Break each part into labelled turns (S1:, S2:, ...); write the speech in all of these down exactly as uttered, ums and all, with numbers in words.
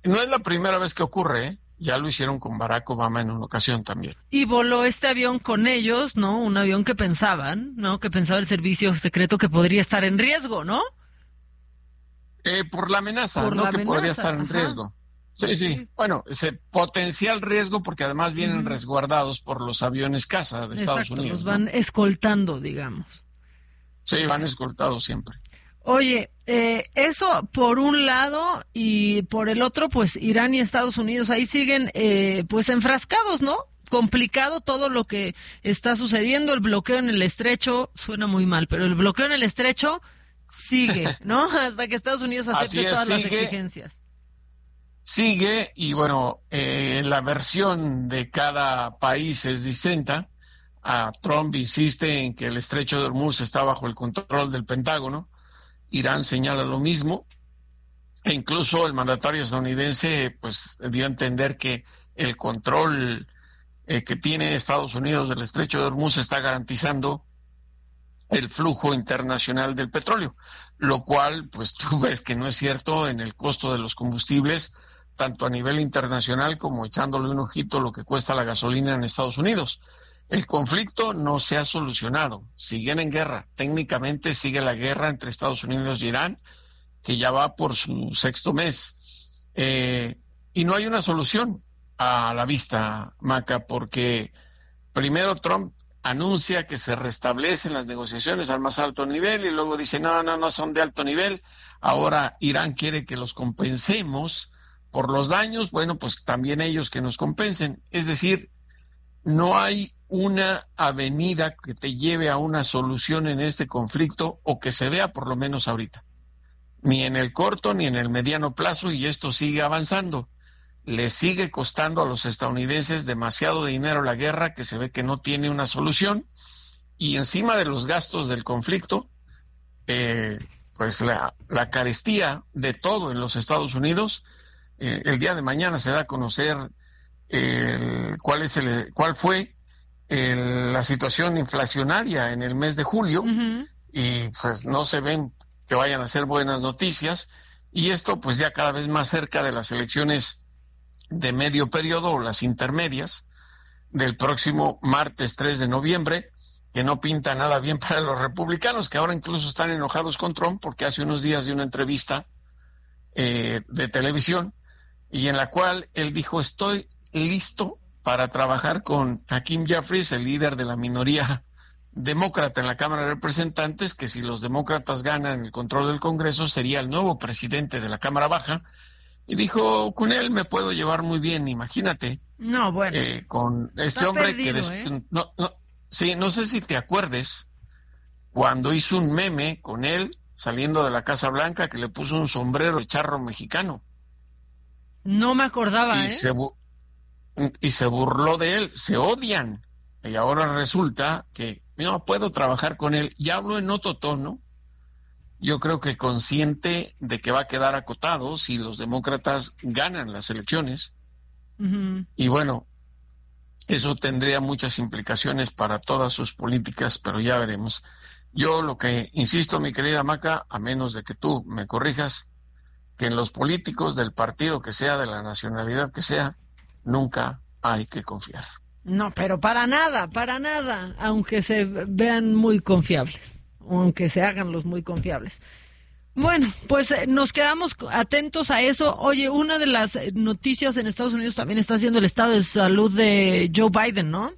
S1: no es la primera vez que ocurre, ¿eh? Ya lo hicieron con Barack Obama en una ocasión también.
S2: Y voló este avión con ellos, ¿no? Un avión que pensaban, ¿no? Que pensaba el servicio secreto que podría estar en riesgo, ¿no?
S1: Eh, por la amenaza,
S2: Por
S1: ¿no?
S2: la
S1: Que
S2: amenaza,
S1: podría estar en
S2: ajá.
S1: riesgo. Sí, sí,
S2: Sí.
S1: bueno, ese potencial riesgo porque además vienen
S2: Ujú.
S1: resguardados por los aviones caza de Estados
S2: Exacto,
S1: Unidos,
S2: los
S1: ¿no?
S2: van escoltando, digamos.
S1: Sí, van escoltados siempre.
S2: Oye, eh, eso por un lado y por el otro, pues Irán y Estados Unidos ahí siguen eh, pues enfrascados, ¿no? Complicado todo lo que está sucediendo, el bloqueo en el estrecho, suena muy mal, pero el bloqueo en el estrecho sigue, ¿no? Hasta que Estados Unidos
S1: Así
S2: acepte
S1: es,
S2: todas las
S1: sigue,
S2: exigencias.
S1: sigue y bueno, eh, la versión de cada país es distinta. A Trump insiste en que el estrecho de Hormuz está bajo el control del Pentágono. Irán señala lo mismo. E incluso el mandatario estadounidense pues dio a entender que el control eh, que tiene Estados Unidos del estrecho de Hormuz está garantizando el flujo internacional del petróleo, lo cual pues tú ves que no es cierto en el costo de los combustibles, tanto a nivel internacional como echándole un ojito lo que cuesta la gasolina en Estados Unidos. El conflicto no se ha solucionado, siguen en guerra, técnicamente sigue la guerra entre Estados Unidos y Irán, que ya va por su sexto mes. Eh, y no hay una solución a la vista, Maca, porque primero Trump anuncia que se restablecen las negociaciones al más alto nivel y luego dice, no, no, no son de alto nivel. Ahora Irán quiere que los compensemos por los daños, bueno, pues también ellos que nos compensen. Es decir, no hay una avenida que te lleve a una solución en este conflicto o que se vea por lo menos ahorita, ni en el corto ni en el mediano plazo, y esto sigue avanzando. Le sigue costando a los estadounidenses demasiado dinero la guerra, que se ve que no tiene una solución, y encima de los gastos del conflicto, eh, pues la, la carestía de todo en los Estados Unidos. Eh, el día de mañana se da a conocer eh, cuál es el, cuál fue el, la situación inflacionaria en el mes de julio,
S2: Uh-huh.
S1: y pues no se ven que vayan a ser buenas noticias, y esto pues ya cada vez más cerca de las elecciones de medio periodo o las intermedias del próximo martes tres de noviembre, que no pinta nada bien para los republicanos, que ahora incluso están enojados con Trump porque hace unos días dio una entrevista eh, de televisión y en la cual él dijo, estoy listo para trabajar con Hakeem Jeffries, el líder de la minoría demócrata en la Cámara de Representantes, que si los demócratas ganan el control del Congreso sería el nuevo presidente de la Cámara Baja, y dijo, con él me puedo llevar muy bien, imagínate,
S2: No, bueno,
S1: eh, con este
S2: está
S1: hombre que
S2: perdido,
S1: des...
S2: ¿eh?
S1: no, no, sí, no sé si te acuerdes, cuando hizo un meme con él saliendo de la Casa Blanca, que le puso un sombrero de charro mexicano
S2: No me acordaba,
S1: y
S2: ¿eh?
S1: se, bu- y se burló de él, se odian, y ahora resulta que no puedo trabajar con él, y hablo en otro tono, yo creo que consciente de que va a quedar acotado si los demócratas ganan las elecciones,
S2: Uh-huh.
S1: y bueno, eso tendría muchas implicaciones para todas sus políticas, pero ya veremos. Yo lo que insisto, mi querida Maca, a menos de que tú me corrijas, que en los políticos del partido que sea, de la nacionalidad que sea, nunca hay que confiar.
S2: No, pero para nada, para nada, aunque se vean muy confiables, o aunque se hagan los muy confiables. Bueno, pues eh, nos quedamos atentos a eso. Oye, una de las eh, noticias en Estados Unidos también está siendo el estado de salud de Joe Biden, ¿no?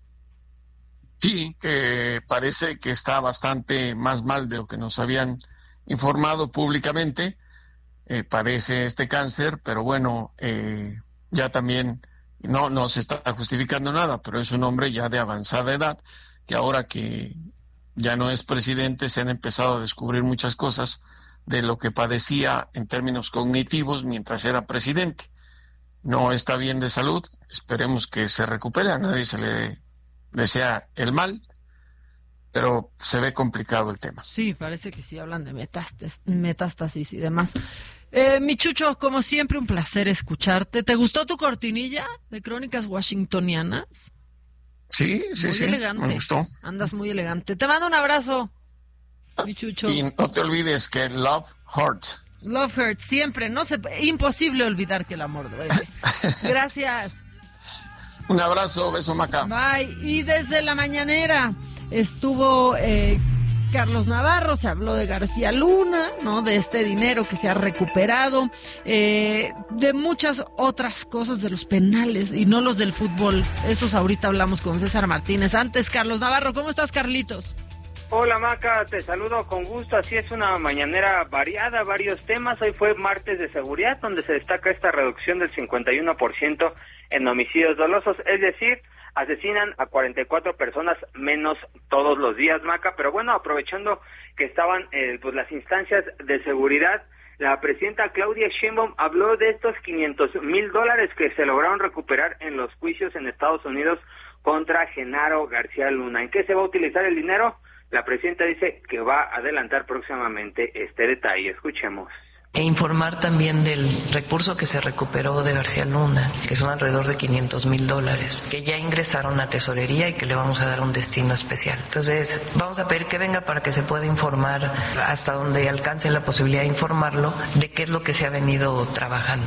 S1: Sí, que parece que está bastante más mal de lo que nos habían informado públicamente. Eh, padece este cáncer, pero bueno, eh, ya también no, no se está justificando nada, pero es un hombre ya de avanzada edad, que ahora que ya no es presidente, se han empezado a descubrir muchas cosas de lo que padecía en términos cognitivos mientras era presidente. No está bien de salud, esperemos que se recupere, a nadie se le desea el mal, pero se ve complicado el tema.
S2: Sí, parece que sí hablan de metástasis, metástasis y demás. Eh, mi Chucho, como siempre, un placer escucharte. ¿Te gustó tu cortinilla de Crónicas Washingtonianas?
S1: Sí, sí,
S2: Muy
S1: sí,
S2: elegante.
S1: me gustó.
S2: Andas muy elegante. Te mando un abrazo, mi Chucho.
S1: Y no te olvides que love hurts,
S2: Love hurts, siempre. No se, imposible olvidar que el amor duele. Gracias.
S1: Un abrazo, beso, Maca.
S2: Bye. Y desde la mañanera estuvo eh, Carlos Navarro, se habló de García Luna, ¿no? De este dinero que se ha recuperado, eh, de muchas otras cosas, de los penales y no los del fútbol. Esos ahorita hablamos con César Martínez. Antes, Carlos Navarro, ¿cómo estás, Carlitos?
S3: Hola, Maca, te saludo con gusto. Así es, una mañanera variada, varios temas. Hoy fue martes de seguridad, donde se destaca esta reducción del cincuenta y uno por ciento en homicidios dolosos, es decir, asesinan a cuarenta y cuatro personas menos todos los días, Maca. Pero bueno, aprovechando que estaban eh, pues las instancias de seguridad, la presidenta Claudia Sheinbaum habló de estos quinientos mil dólares que se lograron recuperar en los juicios en Estados Unidos contra Genaro García Luna. ¿En qué se va a utilizar el dinero? La presidenta dice que va a adelantar próximamente este detalle. Escuchemos.
S4: E informar también del recurso que se recuperó de García Luna, que son alrededor de quinientos mil dólares, que ya ingresaron a tesorería y que le vamos a dar un destino especial. Entonces, vamos a pedir que venga para que se pueda informar hasta donde alcance la posibilidad de informarlo de qué es lo que se ha venido trabajando.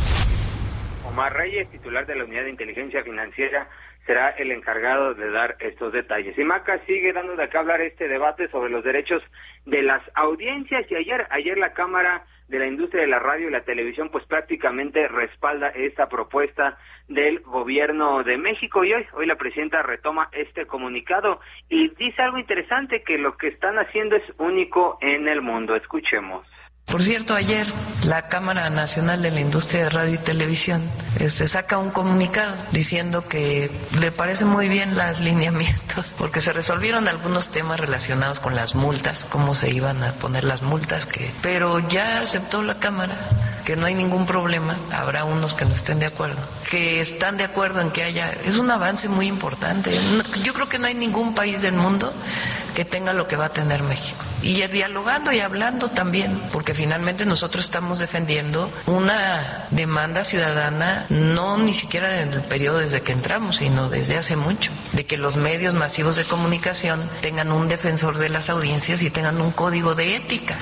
S3: Omar Reyes, titular de la Unidad de Inteligencia Financiera, será el encargado de dar estos detalles. Y Maca sigue dando de qué hablar este debate sobre los derechos de las audiencias, y ayer, ayer la Cámara de la Industria de la Radio y la Televisión pues prácticamente respalda esta propuesta del gobierno de México, y hoy, hoy la presidenta retoma este comunicado y dice algo interesante, que lo que están haciendo es único en el mundo. Escuchemos.
S4: Por cierto, ayer la Cámara Nacional de la Industria de Radio y Televisión este, saca un comunicado diciendo que le parecen muy bien los lineamientos, porque se resolvieron algunos temas relacionados con las multas, cómo se iban a poner las multas, que pero ya aceptó la Cámara que no hay ningún problema, habrá unos que no estén de acuerdo, que están de acuerdo en que haya, es un avance muy importante. Yo creo que no hay ningún país del mundo que tenga lo que va a tener México. Y dialogando y hablando también, porque finalmente nosotros estamos defendiendo una demanda ciudadana, no ni siquiera desde el periodo desde que entramos, sino desde hace mucho, de que los medios masivos de comunicación tengan un defensor de las audiencias y tengan un código de ética.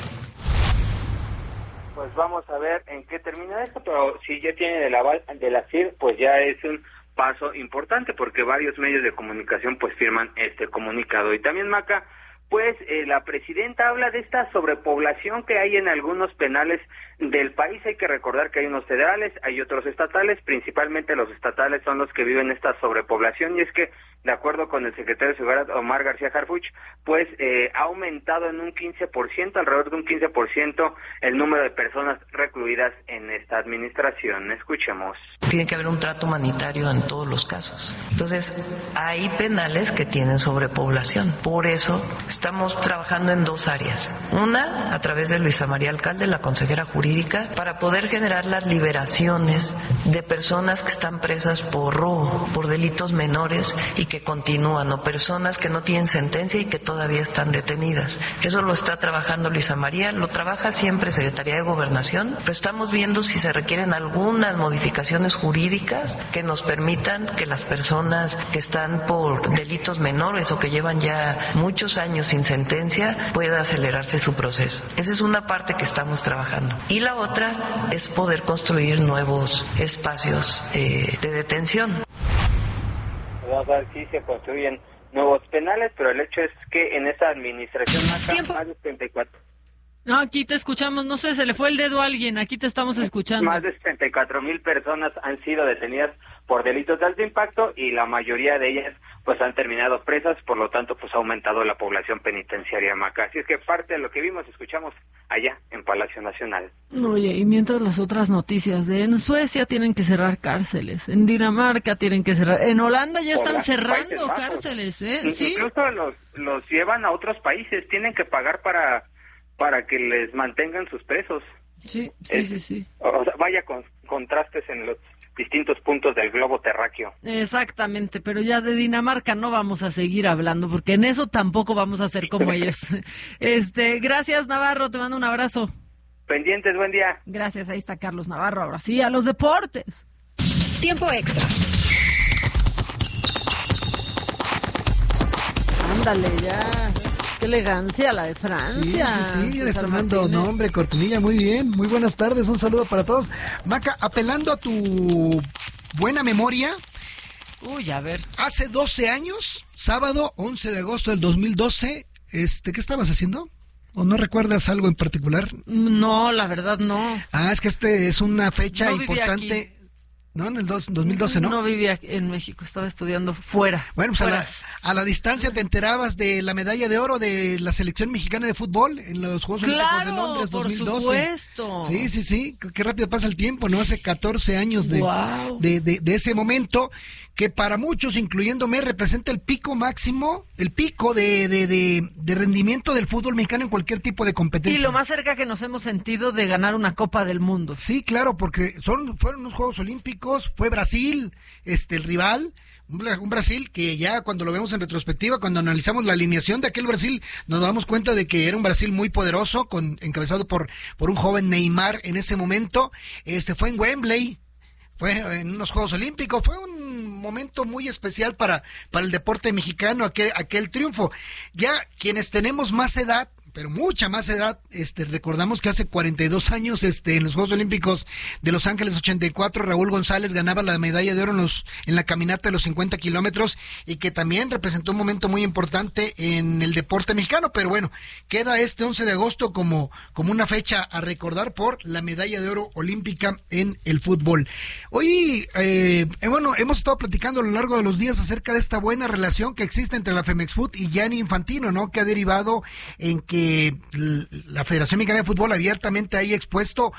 S3: Pues vamos a ver en qué termina esto, pero si ya tiene el aval de la C I R, pues ya es un paso importante, porque varios medios de comunicación pues firman este comunicado. Y también, Maca, pues eh, la presidenta habla de esta sobrepoblación que hay en algunos penales del país. Hay que recordar que hay unos federales, hay otros estatales, principalmente los estatales son los que viven esta sobrepoblación, y es que, de acuerdo con el secretario de Seguridad, Omar García Harfuch, pues eh, ha aumentado en un quince por ciento, alrededor de un quince por ciento, el número de personas recluidas en esta administración. Escuchemos.
S4: Tiene que haber un trato humanitario en todos los casos. Entonces, hay penales que tienen sobrepoblación. Por eso estamos trabajando en dos áreas. Una, a través de Luisa María Alcalde, la consejera jurídica, para poder generar las liberaciones de personas que están presas por robo, por delitos menores y que continúan, o personas que no tienen sentencia y que todavía están detenidas. Eso lo está trabajando Luisa María, lo trabaja siempre Secretaría de Gobernación, pero estamos viendo si se requieren algunas modificaciones jurídicas que nos permitan que las personas que están por delitos menores o que llevan ya muchos años sin sentencia pueda acelerarse su proceso. Esa es una parte que estamos trabajando. Y la otra es poder construir nuevos espacios eh, de detención.
S3: Vamos a ver si se construyen nuevos penales, pero el hecho es que en esta administración Maca, más de setenta y cuatro.
S2: No, aquí te escuchamos, no sé, se le fue el dedo a alguien, aquí te estamos escuchando.
S3: Más de setenta y cuatro mil personas han sido detenidas por delitos de alto impacto, y la mayoría de ellas pues han terminado presas, por lo tanto pues ha aumentado la población penitenciaria, Maca. Así es que parte de lo que vimos, escuchamos allá en Palacio Nacional.
S2: Oye, y mientras las otras noticias de en Suecia tienen que cerrar cárceles, en Dinamarca tienen que cerrar, en Holanda ya están cerrando cárceles, ¿eh? ¿Sí?
S3: Incluso los, los llevan a otros países, tienen que pagar para, para que les mantengan sus presos.
S2: Sí, sí,
S3: es,
S2: sí, sí.
S3: O sea, vaya con contrastes en los distintos puntos del globo terráqueo.
S2: Exactamente, pero ya de Dinamarca no vamos a seguir hablando, porque en eso tampoco vamos a ser como ellos. Este, gracias, Navarro, te mando un abrazo.
S3: Pendientes, buen día.
S2: Gracias, ahí está Carlos Navarro. Ahora sí, a los deportes.
S5: Tiempo extra.
S2: Ándale, ya. qué elegancia la de Francia.
S5: Sí, sí, sí, eres
S2: César
S5: tomando
S2: Martínez.
S5: nombre, cortinilla, muy bien, muy buenas tardes, un saludo para todos. Maca, apelando a tu buena memoria,
S2: Uy, a ver.
S5: hace doce años, sábado once de agosto del dos mil doce, este, ¿qué estabas haciendo? ¿O no recuerdas algo en particular?
S2: No, la verdad no.
S5: Ah, es que este es una fecha
S2: No vivía
S5: importante.
S2: aquí.
S5: ¿No? En el dos, dos mil doce, ¿no?
S2: No vivía en México, estaba estudiando fuera.
S5: Bueno, pues a la,
S2: fueras.
S5: a la distancia te enterabas de la medalla de oro de la selección mexicana de fútbol en los Juegos Olímpicos de
S2: Claro,
S5: Londres dos
S2: por
S5: mil doce.
S2: supuesto.
S5: Sí, sí, sí, qué rápido pasa el tiempo, ¿no? Hace catorce años de,
S2: Wow.
S5: de, de, de ese momento que para muchos, incluyéndome, representa el pico máximo, el pico de, de, de, de rendimiento del fútbol mexicano en cualquier tipo de competencia.
S2: Y lo más cerca que nos hemos sentido de ganar una Copa del Mundo.
S5: Sí, claro, porque son fueron unos Juegos Olímpicos, fue Brasil, este el rival, un, un Brasil que ya cuando lo vemos en retrospectiva, cuando analizamos la alineación de aquel Brasil, nos damos cuenta de que era un Brasil muy poderoso, con encabezado por por un joven Neymar en ese momento. Este fue en Wembley, fue en unos Juegos Olímpicos, fue un momento muy especial para para el deporte mexicano aquel aquel triunfo. Ya quienes tenemos más edad, pero mucha más edad, este, recordamos que hace cuarenta y dos años, este, en los Juegos Olímpicos de Los Ángeles ochenta y cuatro, Raúl González ganaba la medalla de oro en los, en la caminata de los cincuenta kilómetros, y que también representó un momento muy importante en el deporte mexicano. Pero bueno, queda este once de agosto como, como una fecha a recordar por la medalla de oro olímpica en el fútbol. Hoy, eh, eh, bueno, hemos estado platicando a lo largo de los días acerca de esta buena relación que existe entre la Femexfoot y Gianni Infantino, ¿no? Que ha derivado en que la Federación Mexicana de Fútbol abiertamente haya expuesto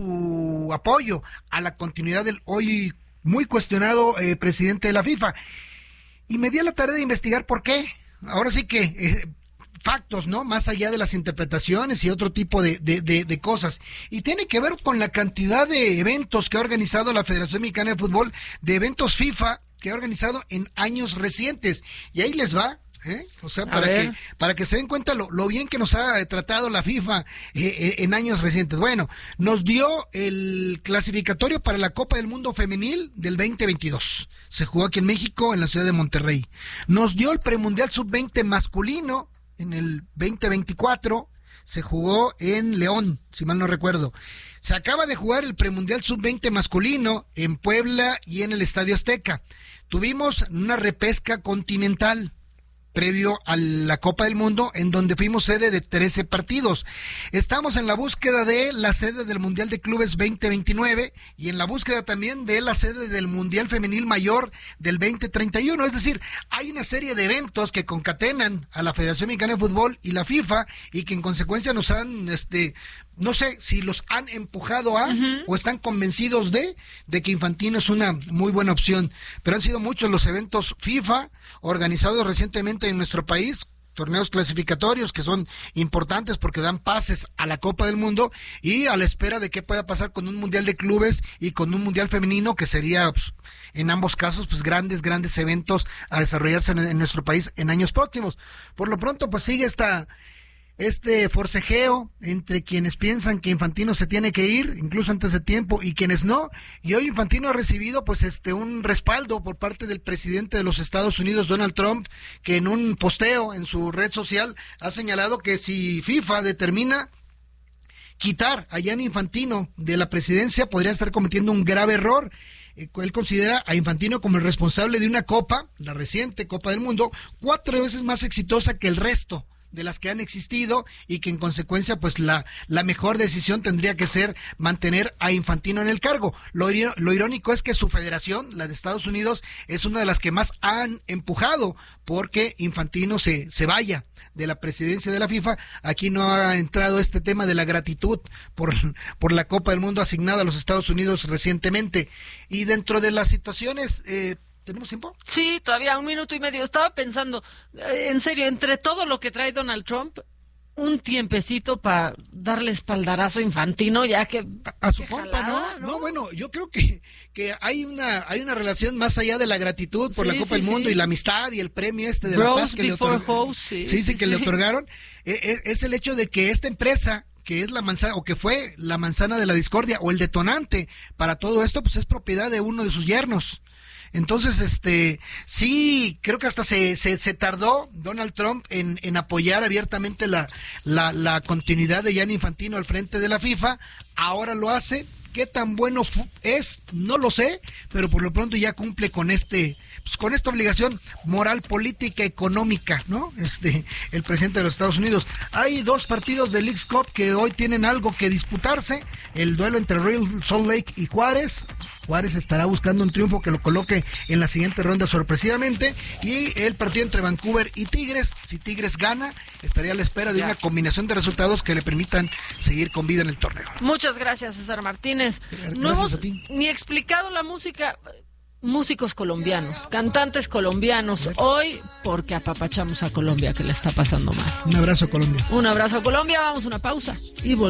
S5: su apoyo a la continuidad del hoy muy cuestionado eh, presidente de la FIFA. Y me di a la tarea de investigar por qué. Ahora sí que eh, factos, ¿no? Más allá de las interpretaciones y otro tipo de, de, de, de cosas. Y tiene que ver con la cantidad de eventos que ha organizado la Federación Mexicana de Fútbol, de eventos FIFA que ha organizado en años recientes. Y ahí les va. ¿Eh? O sea, para que para que se den cuenta lo, lo bien que nos ha tratado la FIFA eh, en años recientes. Bueno, nos dio el clasificatorio para la Copa del Mundo Femenil del veinte veintidós. Se jugó aquí en México, en la ciudad de Monterrey. Nos dio el premundial sub veinte masculino en el veinte veinticuatro. Se jugó en León, si mal no recuerdo. Se acaba de jugar el premundial sub veinte masculino en Puebla y en el Estadio Azteca. Tuvimos una repesca continental previo a la Copa del Mundo, en donde fuimos sede de trece partidos. Estamos en la búsqueda de la sede del Mundial de Clubes veinte veintinueve y en la búsqueda también de la sede del Mundial Femenil Mayor del veinte treinta y uno. Es decir, hay una serie de eventos que concatenan a la Federación Mexicana de Fútbol y la FIFA, y que en consecuencia nos han, este, no sé si los han empujado a, uh-huh. o están convencidos de, de que Infantino es una muy buena opción. Pero han sido muchos los eventos FIFA organizados recientemente en nuestro país, torneos clasificatorios que son importantes porque dan pases a la Copa del Mundo, y a la espera de qué pueda pasar con un Mundial de Clubes y con un Mundial Femenino, que sería, pues, en ambos casos, pues grandes, grandes eventos a desarrollarse en, en nuestro país en años próximos. Por lo pronto, pues sigue esta... este forcejeo entre quienes piensan que Infantino se tiene que ir, incluso antes de tiempo, y quienes no. Y hoy Infantino ha recibido pues este un respaldo por parte del presidente de los Estados Unidos, Donald Trump, que en un posteo en su red social ha señalado que si FIFA determina quitar a Gianni Infantino de la presidencia, podría estar cometiendo un grave error. Él considera a Infantino como el responsable de una copa, la reciente Copa del Mundo, cuatro veces más exitosa que el resto de las que han existido, y que en consecuencia pues la, la mejor decisión tendría que ser mantener a Infantino en el cargo. Lo, lo irónico es que su federación, la de Estados Unidos, es una de las que más han empujado porque Infantino se, se vaya de la presidencia de la FIFA. Aquí no ha entrado este tema de la gratitud por, por la Copa del Mundo asignada a los Estados Unidos recientemente. Y dentro de las situaciones... Eh, ¿Tenemos tiempo?
S2: Sí, todavía un minuto y medio. Estaba pensando, eh, en serio, entre todo lo que trae Donald Trump, un tiempecito para darle espaldarazo a Infantino, ya que...
S5: A, a su compa, ¿no? ¿no? No, bueno, yo creo que, que hay una hay una relación más allá de la gratitud por sí, la Copa sí, del Mundo, sí. y la amistad y el premio este de
S2: Bros
S5: la paz que le, otorg...
S2: host, sí,
S5: sí, sí, sí, que sí. le otorgaron. Eh, eh, es el hecho de que esta empresa que es la manzana, o que fue la manzana de la discordia, o el detonante para todo esto, pues es propiedad de uno de sus yernos. Entonces, este, sí, creo que hasta se, se, se tardó Donald Trump en, en apoyar abiertamente la, la, la continuidad de Gianni Infantino al frente de la FIFA. Ahora lo hace. ¿Qué tan bueno es? No lo sé, pero por lo pronto ya cumple con este, pues con esta obligación moral, política, económica, ¿no? Este, el presidente de los Estados Unidos. Hay dos partidos de Leagues Cup que hoy tienen algo que disputarse. El duelo entre Real Salt Lake y Juárez. Juárez estará buscando un triunfo que lo coloque en la siguiente ronda sorpresivamente. Y el partido entre Vancouver y Tigres. Si Tigres gana, estaría a la espera de ya. una combinación de resultados que le permitan seguir con vida en el torneo.
S2: Muchas gracias, César Martínez.
S5: Gracias
S2: no hemos ni explicado la música. Músicos colombianos, cantantes colombianos, hoy porque apapachamos a Colombia, que le está pasando mal.
S5: Un abrazo a Colombia.
S2: Un abrazo a Colombia, vamos a una pausa y volvemos.